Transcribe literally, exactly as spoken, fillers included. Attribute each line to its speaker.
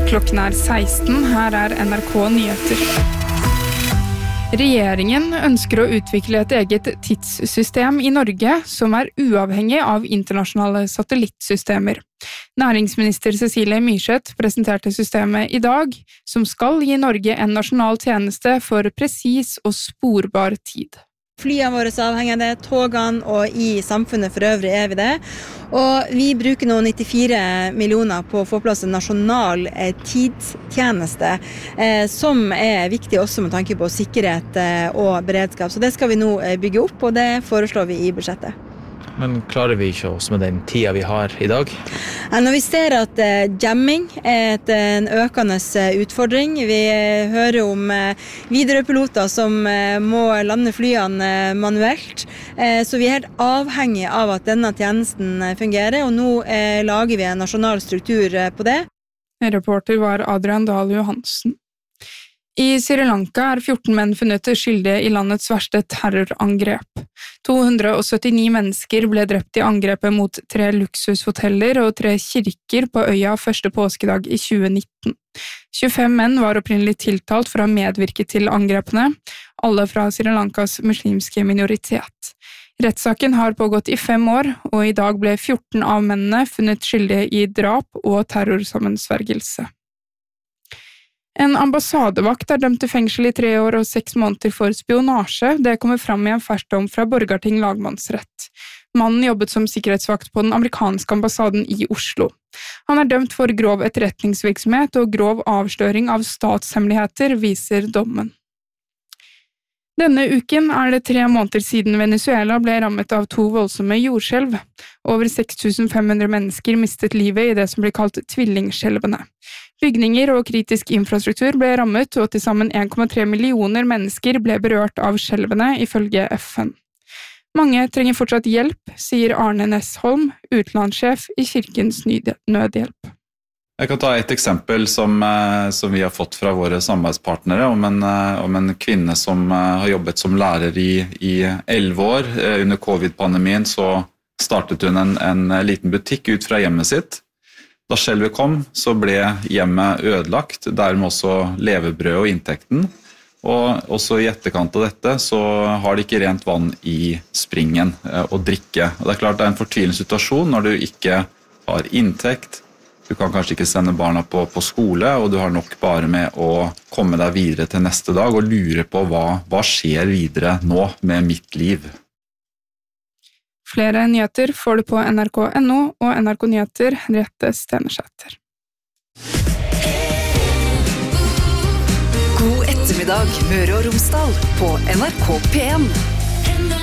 Speaker 1: Klokken er seksten, her er N R K Nyheter. Regjeringen ønsker å utvikle et eget tidssystem i Norge som er uavhengig av internasjonale satellittsystemer. Næringsminister Cecilie Myrseth presenterte systemet i dag, som skal gi Norge en nasjonal tjeneste for presis og sporbar tid.
Speaker 2: Flyene våre er avhengig av det, togene og i samfunnet for øvrig er vi det. Og vi bruker nå nittifire millioner på å få plass en nasjonal eh, tidstjeneste, eh, som er viktig også med tanke på sikkerhet eh, og beredskap. Så det skal vi nå eh, bygge opp, og det foreslår vi i budsjettet.
Speaker 3: Men klarer vi ikke oss med den tida vi har i dag?
Speaker 2: Når vi ser at eh, jamming er et, en økende utfordring, vi eh, hører om eh, Widerøe-piloter som eh, må lande flyene eh, manuelt, eh, så vi er helt avhengig av at denne tjenesten eh, fungerer, og nå eh, lager vi en nasjonal struktur eh, på det.
Speaker 1: Reporter var Adrian Dahl Johansen. I Sri Lanka er fjorten menn funnet skyldige i landets verste terrorangrep. to hundre syttini mennesker ble drept i angrepet mot tre luksushoteller og tre kirker på øya første påskedag i tjue nitten. tjuefem menn var opprinnelig tiltalt for å ha medvirket til angrepene, alle fra Sri Lankas muslimske minoritet. Rettssaken har pågått i fem år, og i dag ble fjorten av mennene funnet skyldige i drap og terrorsammensvergelse. En ambassadevakt er dømt til fengsel i tre år og seks måneder for spionasje. Det kommer fram i en fersk dom fra Borgarting lagmannsrett. Mannen jobbet som sikkerhetsvakt på den amerikanske ambassaden i Oslo. Han er dømt for grov etterretningsvirksomhet og grov avsløring av statshemmeligheter, viser dommen. Denne uken er det tre måneder siden Venezuela ble rammet av to voldsomme jordskjelv. Over seks tusen fem hundre mennesker mistet livet i det som blir kalt tvillingskjelvene. Bygninger og kritisk infrastruktur ble rammet, og til sammen en komma tre millioner mennesker ble berørt av skjelvene, ifølge F N. Mange trenger fortsatt hjelp, sier Arne Nessholm, utenlandssjef i Kirkens Nødhjelp.
Speaker 4: Jeg kan ta et eksempel som, som vi har fått fra våre samarbeidspartnere om en, om en kvinne som har jobbet som lærer i, i elleve år. Under covid-pandemien så startet hun en, en liten butikk ut fra hjemmet sitt. Da skjelvet kom, så ble hjemmet ødelagt, dermed også levebrød og inntekten. Og også i etterkant av dette så har de ikke rent vann i springen å drikke. Og det er klart det er en fortvilende situasjon når du ikke har inntekt. Du kan kanskje ikke sende barna på, på skole, og du har nok bare med å komme deg videre til neste dag og lure på hva, hva skjer videre nå med mitt liv.
Speaker 1: Flere nyheter får du på N R K punktum N O og N R K Nyheter, Henriette Stenersæter.
Speaker 5: God ettermiddag, Møre og Romsdal på N R K P en.